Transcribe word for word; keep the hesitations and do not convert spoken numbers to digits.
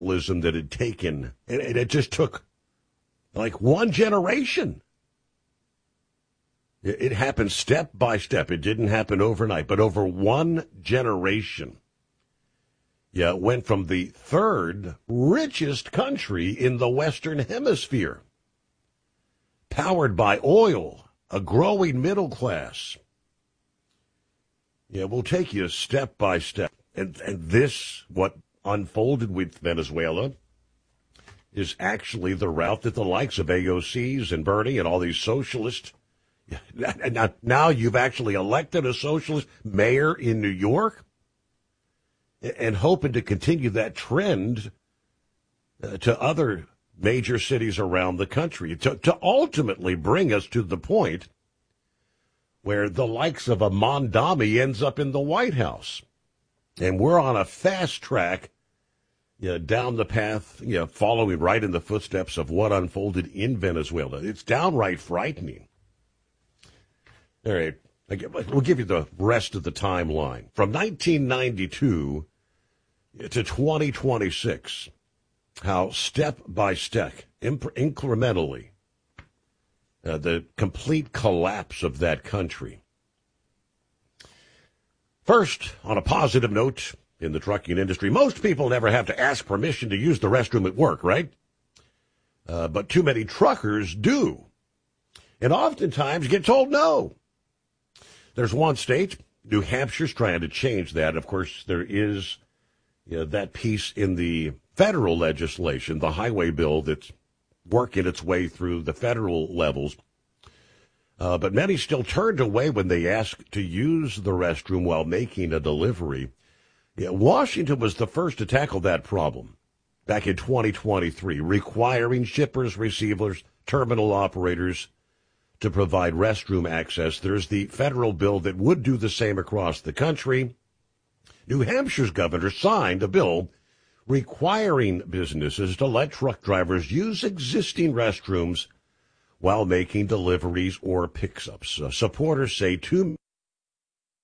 that had taken, and it just took like one generation. It, it happened step by step. It didn't happen overnight, but over one generation. Yeah, it went from the third richest country in the Western Hemisphere, powered by oil, a growing middle class. Yeah, we'll take you step by step. And, and this, what unfolded with Venezuela, is actually the route that the likes of A O Cs and Bernie and all these socialists, now, now you've actually elected a socialist mayor in New York and hoping to continue that trend uh, to other major cities around the country to, to ultimately bring us to the point where the likes of a Mondami ends up in the White House. And we're on a fast track you know, down the path, you know, following right in the footsteps of what unfolded in Venezuela. It's downright frightening. All right, we'll give you the rest of the timeline. From nineteen ninety-two to twenty twenty-six, how step by step, imp- incrementally, uh, the complete collapse of that country. First, on a positive note, in the trucking industry, most people never have to ask permission to use the restroom at work, right? Uh, but too many truckers do, and oftentimes get told no. There's one state, New Hampshire's trying to change that. Of course, there is you know, that piece in the federal legislation, the highway bill that's working its way through the federal levels. Uh, but many still turned away when they asked to use the restroom while making a delivery. Yeah, Washington was the first to tackle that problem back in twenty twenty-three, requiring shippers, receivers, terminal operators to provide restroom access. There's the federal bill that would do the same across the country. New Hampshire's governor signed a bill requiring businesses to let truck drivers use existing restrooms while making deliveries or pickups. Uh, supporters say too